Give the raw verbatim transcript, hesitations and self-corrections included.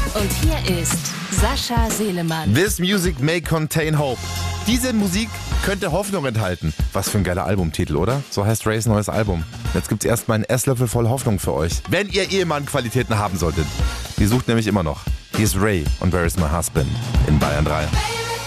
Und hier ist Sascha Selemann. This music may contain hope. Diese Musik könnte Hoffnung enthalten. Was für ein geiler Albumtitel, oder? So heißt Rays neues Album. Jetzt gibt's erstmal einen Esslöffel voll Hoffnung für euch. Wenn ihr Ehemann-Qualitäten haben solltet. Die sucht nämlich immer noch. Hier ist Ray und Where is my husband in Bayern drei.